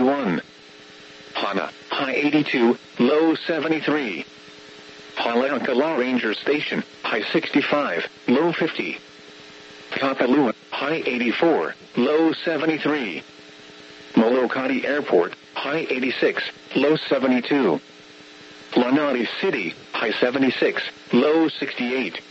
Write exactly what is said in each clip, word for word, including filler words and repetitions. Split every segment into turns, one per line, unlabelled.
seventy-one. Hana, high eighty-two, low seventy-three. Haleakala Ranger Station, high sixty-five, low fifty. Kapalua, high eighty-four, low seventy-three. Molokai Airport, high eighty-six, low seventy-two. Lanai City, high seventy-six, low sixty-eight.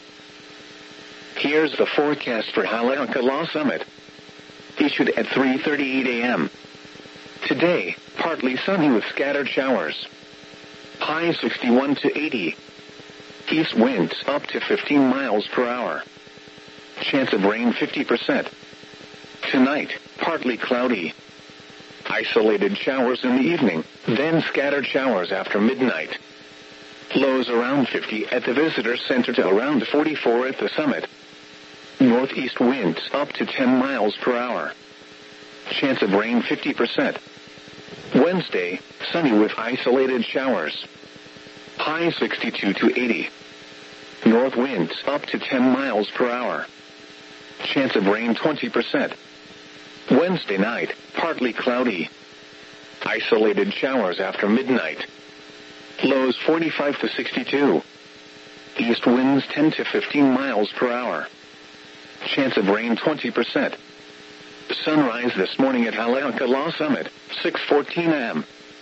Here's the forecast for Haleakala Summit. Issued at three thirty-eight a m Today, partly sunny with scattered showers. High sixty-one to eighty. East winds up to fifteen miles per hour. Chance of rain fifty percent. Tonight, partly cloudy. Isolated showers in the evening, then scattered showers after midnight. Lows around fifty at the visitor center to around forty-four at the summit. Northeast winds up to ten miles per hour. Chance of rain fifty percent. Wednesday, sunny with isolated showers. High sixty-two to eighty. North winds up to ten miles per hour. Chance of rain twenty percent. Wednesday night, partly cloudy. Isolated showers after midnight. Lows forty-five to sixty-two. East winds ten to fifteen miles per hour. Chance of rain twenty percent. Sunrise this morning at Haleakala Summit, six fourteen a m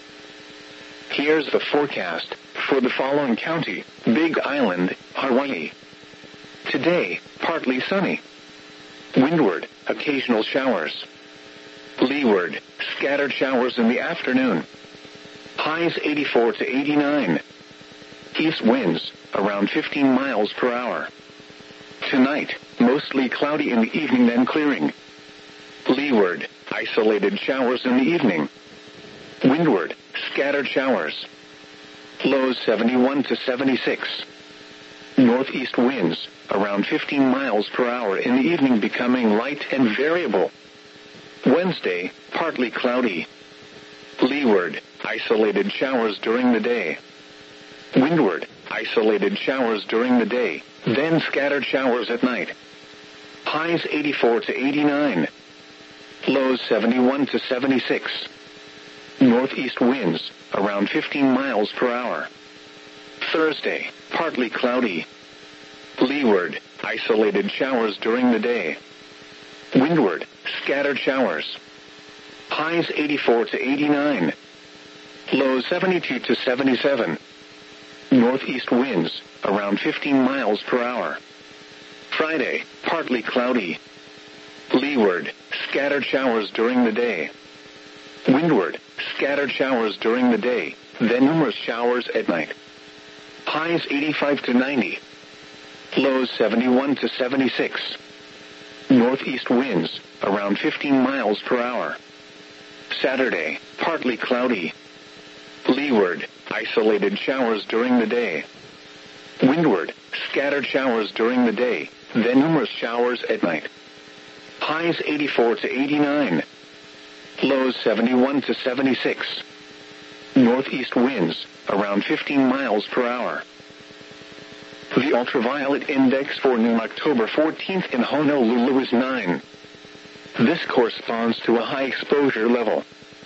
Here's the forecast for the following county: Big Island, Hawaii. Today, partly sunny. Windward, occasional showers. Leeward, scattered showers in the afternoon. Highs eighty-four to eighty-nine. East winds, around fifteen miles per hour. Tonight, mostly cloudy in the evening then clearing. Leeward, isolated showers in the evening. Windward, scattered showers. Lows seventy-one to seventy-six. Northeast winds, around fifteen miles per hour in the evening becoming light and variable. Wednesday, partly cloudy. Leeward, isolated showers during the day. Windward, isolated showers during the day, then scattered showers at night. Highs eighty-four to eighty-nine. Lows seventy-one to seventy-six. Northeast winds, around fifteen miles per hour. Thursday, partly cloudy. Leeward, isolated showers during the day. Windward, scattered showers. Highs eighty-four to eighty-nine. Lows seventy-two to seventy-seven. Northeast winds, around fifteen miles per hour. Friday, partly cloudy. Leeward, scattered showers during the day. Windward, scattered showers during the day, then numerous showers at night. Highs eighty-five to ninety. Lows seventy-one to seventy-six. Northeast winds, around fifteen miles per hour. Saturday, partly cloudy. Leeward, isolated showers during the day. Windward, scattered showers during the day, then numerous showers at night. Highs eighty-four to eighty-nine. Lows seventy-one to seventy-six. Northeast winds, around fifteen miles per hour. The ultraviolet index for noon October fourteenth in Honolulu is nine. This corresponds to a high exposure level.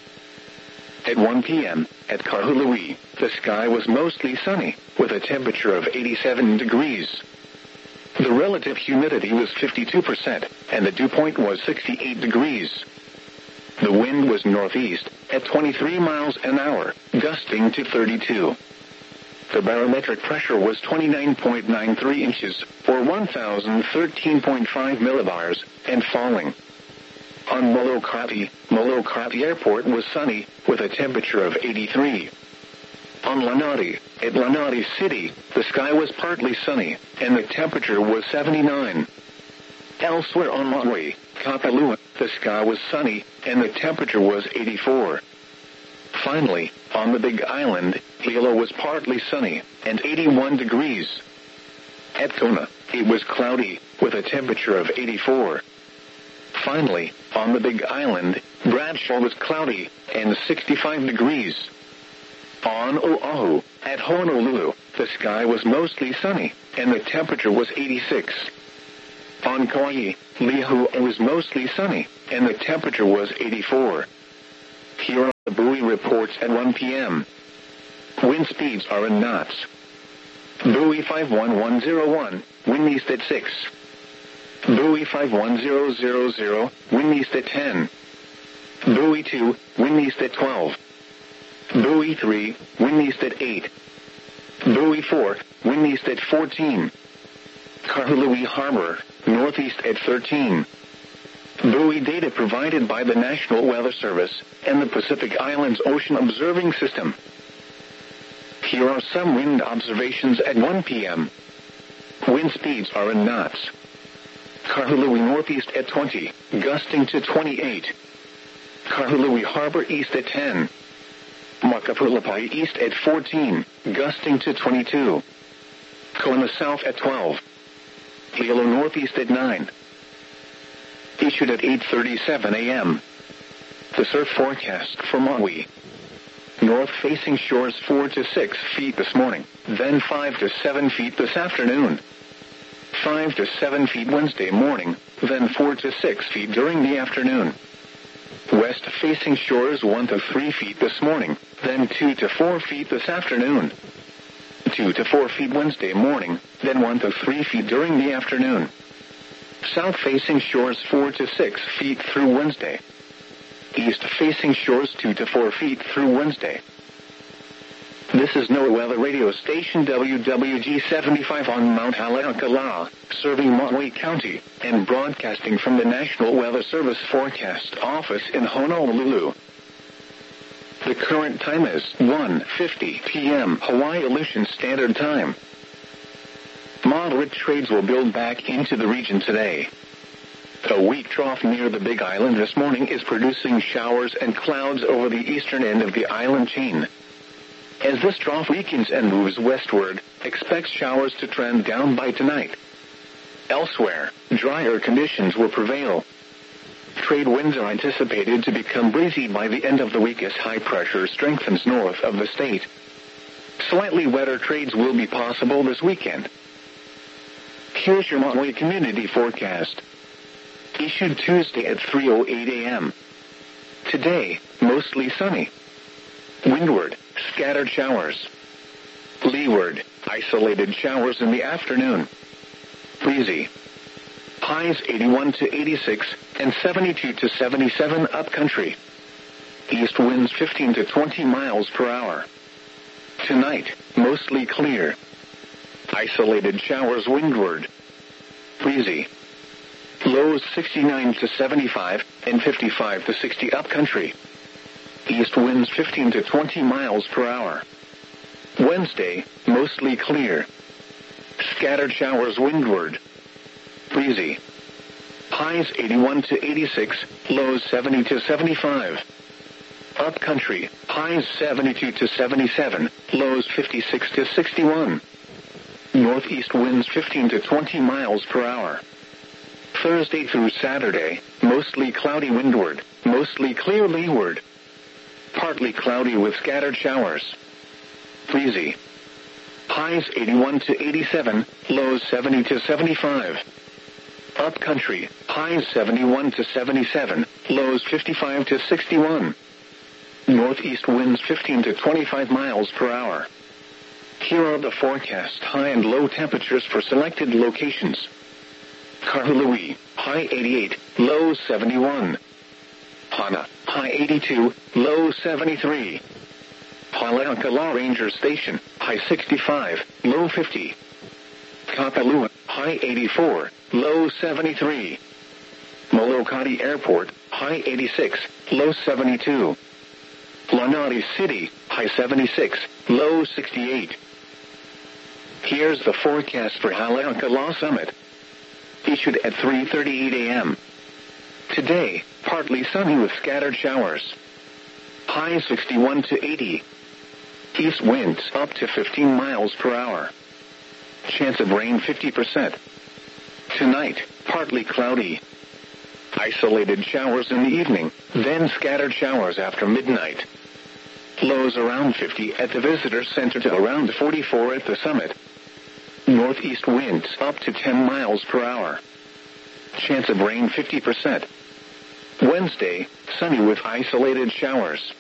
At one p m, at Kahului, the sky was mostly sunny, with a temperature of eighty-seven degrees. The relative humidity was fifty-two percent, and the dew point was sixty-eight degrees. The wind was northeast, at twenty-three miles an hour, gusting to thirty-two. The barometric pressure was twenty-nine point nine three inches, or one thousand thirteen point five millibars, and falling. On Molokai, Molokai Airport was sunny, with a temperature of eighty-three. On Lanai, at Lanai City, the sky was partly sunny, and the temperature was seventy-nine. Elsewhere on Maui, Kapalua, the sky was sunny, and the temperature was eighty-four. Finally, on the Big Island, Hilo was partly sunny, and eighty-one degrees. At Kona, it was cloudy, with a temperature of eighty-four. Finally, on the Big Island, Bradshaw was cloudy, and sixty-five degrees. On Oahu, at Honolulu, the sky was mostly sunny, and the temperature was eighty-six. On Kauai, Lihu was mostly sunny, and the temperature was eighty-four. Here on the reports at one p.m. Wind speeds are in knots. Buoy five one one zero one, wind east at six. Buoy five one zero zero zero, wind east at ten. Buoy two, wind east at twelve. Buoy three, wind east at eight. Buoy four, wind east at fourteen. Kahului Harbor, northeast at thirteen. Buoy data provided by the National Weather Service and the Pacific Islands Ocean Observing System. Here are some wind observations at one p.m. Wind speeds are in knots. Kahului northeast at twenty, gusting to twenty-eight. Kahului Harbor east at ten. Makapulapai east at fourteen, gusting to twenty-two. Kona south at twelve. Hilo northeast at nine. Issued at eight thirty-seven a.m. The surf forecast for Maui. North-facing shores four to six feet this morning, then five to seven feet this afternoon. five to seven feet Wednesday morning, then four to six feet during the afternoon. West-facing shores one to three feet this morning, then two to four feet this afternoon. two to four feet Wednesday morning, then one to three feet during the afternoon. South-facing shores four to six feet through Wednesday. East-facing shores two to four feet through Wednesday. This is NOAA Weather Radio Station W W G seventy-five on Mount Haleakala, serving Maui County, and broadcasting from the National Weather Service Forecast Office in Honolulu. The current time is one fifty p.m. Hawaii Aleutian Standard Time. Moderate trades will build back into the region today. A weak trough near the Big Island this morning is producing showers and clouds over the eastern end of the island chain. As this trough weakens and moves westward, expect showers to trend down by tonight. Elsewhere, drier conditions will prevail. Trade winds are anticipated to become breezy by the end of the week as high pressure strengthens north of the state. Slightly wetter trades will be possible this weekend. Here's your Maui community forecast. Issued Tuesday at three oh eight a.m. Today, mostly sunny. Windward, scattered showers. Leeward, isolated showers in the afternoon. Breezy. Highs eighty-one to eighty-six and seventy-two to seventy-seven upcountry. East winds fifteen to twenty miles per hour. Tonight, mostly clear. Isolated showers windward. Breezy. Lows sixty-nine to seventy-five and fifty-five to sixty upcountry. East winds fifteen to twenty miles per hour. Wednesday, mostly clear. Scattered showers windward. Breezy. Highs eighty-one to eighty-six, lows seventy to seventy-five. Upcountry, highs seventy-two to seventy-seven, lows fifty-six to sixty-one. Northeast winds fifteen to twenty miles per hour. Thursday through Saturday, mostly cloudy windward, mostly clear leeward. Partly cloudy with scattered showers. Breezy. Highs eighty-one to eighty-seven, lows seventy to seventy-five. Upcountry, highs seventy-one to seventy-seven, lows fifty-five to sixty-one. Northeast winds fifteen to twenty-five miles per hour. Here are the forecast high and low temperatures for selected locations. Kahului, high eighty-eight, low seventy-one. Hana, high eighty-two, low seventy-three. Haleakala Ranger Station, high sixty-five, low fifty. Kapalua, high eighty-four, low seventy-three. Molokai Airport, high eighty-six, low seventy-two. Lanai City, high seventy-six, low sixty-eight. Here's the forecast for Haleakala Summit. Issued at three thirty-eight a.m. Today, partly sunny with scattered showers. High sixty-one to eighty. East winds up to fifteen miles per hour. Chance of rain fifty percent. Tonight, partly cloudy. Isolated showers in the evening, then scattered showers after midnight. Lows around fifty at the visitor center to around forty-four at the summit. Northeast winds up to ten miles per hour. Chance of rain fifty percent. Wednesday, sunny with isolated showers.